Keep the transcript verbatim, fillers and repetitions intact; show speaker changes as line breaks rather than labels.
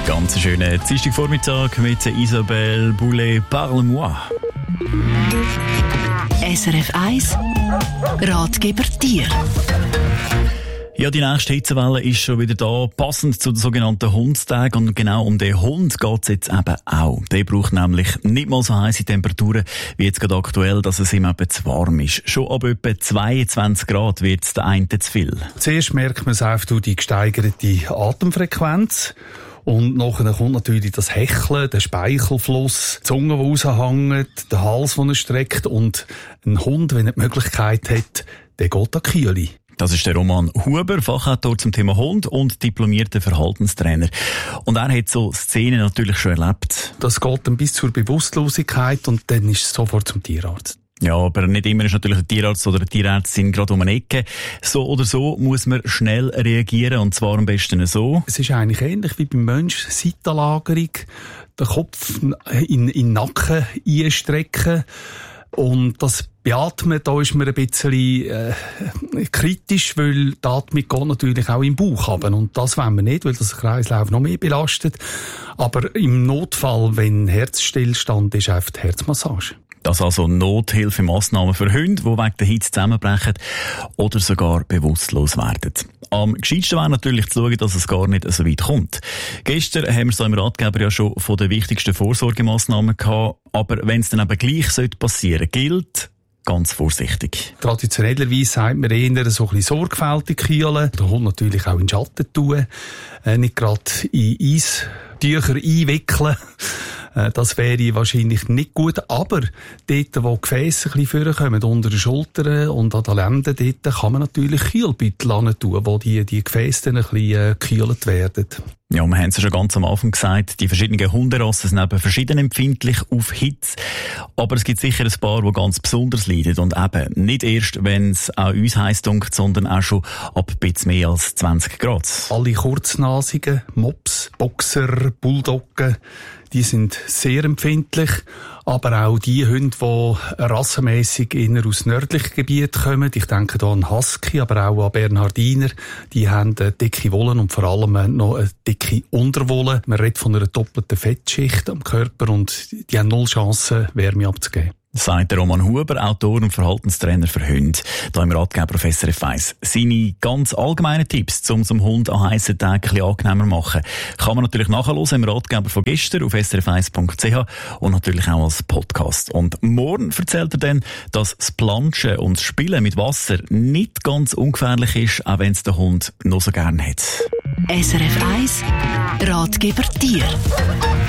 Ganz schönen Dienstagvormittag mit Isabelle Boulay, Parle-moi.
S R F eins Ratgeber Tier.
Ja, die nächste Hitzewelle ist schon wieder da, passend zu den sogenannten Hundstagen. Und genau um den Hund geht's jetzt eben auch. Der braucht nämlich nicht mal so heisse Temperaturen wie jetzt gerade aktuell, dass es ihm eben zu warm ist. Schon ab etwa zweiundzwanzig Grad wird es der einen zu viel.
Zuerst merkt man es auch durch die gesteigerte Atemfrequenz. Und nachher kommt natürlich das Hecheln, der Speichelfluss, die Zunge, die raushängt, der Hals, den er streckt. Und ein Hund, wenn er die Möglichkeit hat, der geht an die Kühle.
Das ist der Roman Huber, Fachautor zum Thema Hund und diplomierter Verhaltenstrainer. Und er hat so Szenen natürlich schon erlebt.
Das geht dann bis zur Bewusstlosigkeit und dann ist es sofort zum Tierarzt.
Ja, aber nicht immer ist natürlich ein Tierarzt oder eine Tierärztin gerade um eine Ecke. So oder so muss man schnell reagieren, und zwar am besten so.
Es ist eigentlich ähnlich wie beim Menschen, Seitenlagerung, den Kopf in, in den Nacken einstrecken. Und das Beatmen, da ist man ein bisschen äh, kritisch, weil die Atmung geht natürlich auch im Bauch runter. Und das wollen wir nicht, weil das Kreislauf noch mehr belastet. Aber im Notfall, wenn Herzstillstand ist, einfach die Herzmassage.
Das also Nothilfemaßnahmen für Hunde, die wegen der Hitze zusammenbrechen oder sogar bewusstlos werden. Am gescheitsten wäre natürlich zu schauen, dass es gar nicht so weit kommt. Gestern haben wir so im Ratgeber ja schon von den wichtigsten Vorsorgemaßnahmen gehabt, aber wenn es dann eben gleich passieren sollte, gilt ganz vorsichtig.
Traditionellerweise sagt man eher so ein bisschen sorgfältig kühlen. Der Hund natürlich auch in den Schatten tun, äh, nicht gerade in Eistücher einwickeln. Das wäre wahrscheinlich nicht gut, aber dort, wo die Gefäße ein bisschen vorkommen, unter den Schultern und an den Lenden, dort kann man natürlich Kühlbeutel tun, wo die, die Gefäße dann ein bisschen gekühlt werden.
Ja, wir haben es ja schon ganz am Anfang gesagt, die verschiedenen Hunderassen sind eben verschieden empfindlich auf Hitze. Aber es gibt sicher ein paar, die ganz besonders leiden. Und eben nicht erst, wenn es auch uns heiß dunkt, sondern auch schon ab ein bisschen mehr als zwanzig Grad.
Alle Kurznasigen, Mops, Boxer, Bulldoggen, die sind sehr empfindlich. Aber auch die Hunde, die rassenmässig eher aus nördlichen Gebieten kommen, ich denke da an Husky, aber auch an Bernhardiner, die haben eine dicke Wolle und vor allem noch eine dicke Unterwolle. Man redet von einer doppelten Fettschicht am Körper und die haben null Chance, Wärme abzugeben.
Sagt der Roman Huber, Autor und Verhaltenstrainer für Hunde, hier im Ratgeber auf S R F eins. Seine ganz allgemeinen Tipps, um zum Hund an heissen Tagen ein bisschen angenehmer zu machen, kann man natürlich nachhören im Ratgeber von gestern auf s r f eins punkt c h und natürlich auch als Podcast. Und morgen erzählt er dann, dass das Planschen und das Spielen mit Wasser nicht ganz ungefährlich ist, auch wenn es der Hund noch so gerne hat.
S R F eins Ratgeber Tier.